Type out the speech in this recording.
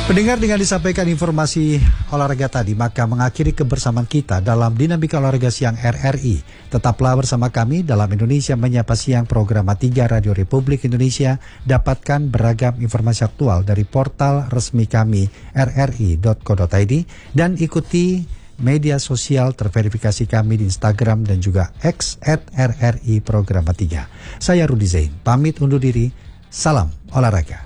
Pendengar, dengan disampaikan informasi olahraga tadi, maka mengakhiri kebersamaan kita dalam Dinamika Olahraga Siang RRI. Tetaplah bersama kami dalam Indonesia Menyapa Siang program 3 Radio Republik Indonesia. Dapatkan beragam informasi aktual dari portal resmi kami rri.co.id dan ikuti media sosial terverifikasi kami di Instagram dan juga X @RRI Program 3. Saya Rudi Zain, pamit undur diri. Salam olahraga.